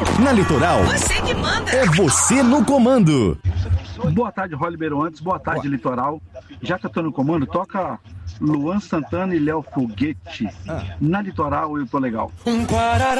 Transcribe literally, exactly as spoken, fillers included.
Na Litoral, Você que manda. é você no comando. Boa tarde, Rolly Beiroantes. Boa tarde, Boa. Litoral. Já que eu tô no comando, toca Luan Santana e Léo Foguete. Ah. Na Litoral eu tô legal. Um